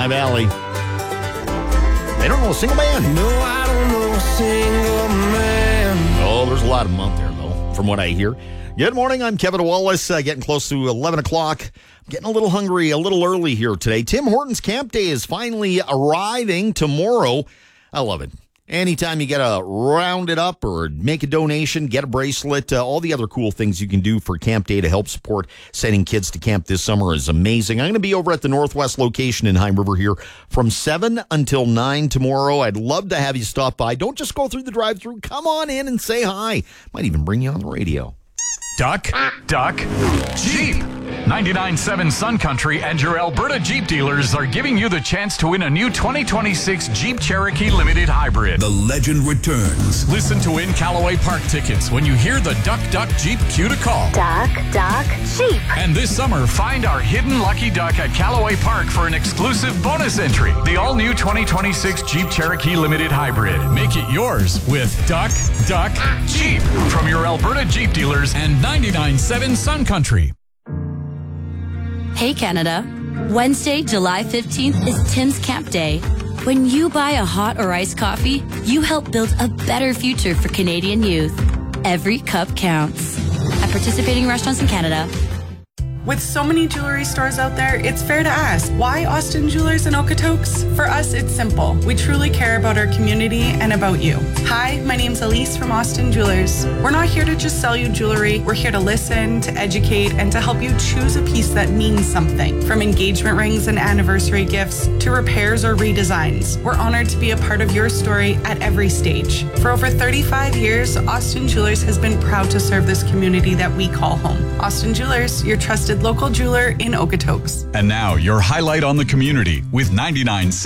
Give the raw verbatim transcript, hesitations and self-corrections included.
High Valley. They don't know a single band. No, I don't know a single man. Oh, there's a lot of them out there, though, from what I hear. Good morning. I'm Kevin Wallace, uh, getting close to eleven o'clock. I'm getting a little hungry, a little early here today. Tim Hortons Camp Day is finally arriving tomorrow. I love it. Anytime you get to round it up or make a donation, get a bracelet, uh, all the other cool things you can do for Camp Day to help support sending kids to camp this summer is amazing. I'm going to be over at the Northwest location in High River here from seven until nine tomorrow. I'd love to have you stop by. Don't just go through the drive-thru. Come on in and say hi. Might even bring you on the radio. Duck, Duck, Jeep. ninety-nine point seven Sun Country and your Alberta Jeep dealers are giving you the chance to win a new twenty twenty-six Jeep Cherokee Limited Hybrid. The legend returns. Listen to Win Callaway Park tickets when you hear the Duck, Duck, Jeep cue to call. Duck, Duck, Jeep. And this summer, find our hidden lucky duck at Callaway Park for an exclusive bonus entry. The all-new twenty twenty-six Jeep Cherokee Limited Hybrid. Make it yours with Duck, Duck, Jeep from your Alberta Jeep dealers and ninety-nine point seven Sun Country. Hey Canada, Wednesday, July fifteenth is Tim's Camp Day. When you buy a hot or iced coffee, you help build a better future for Canadian youth. Every cup counts. At participating restaurants in Canada. With so many jewelry stores out there, it's fair to ask, why Austin Jewelers in Okotoks? For us, it's simple. We truly care about our community and about you. Hi, my name's Elise from Austin Jewelers. We're not here to just sell you jewelry. We're here to listen, to educate, and to help you choose a piece that means something. From engagement rings and anniversary gifts to repairs or redesigns. We're honored to be a part of your story at every stage. For over thirty-five years, Austin Jewelers has been proud to serve this community that we call home. Austin Jewelers, your trusted local jeweler in Okotoks. And now, your highlight on the community with ninety-nine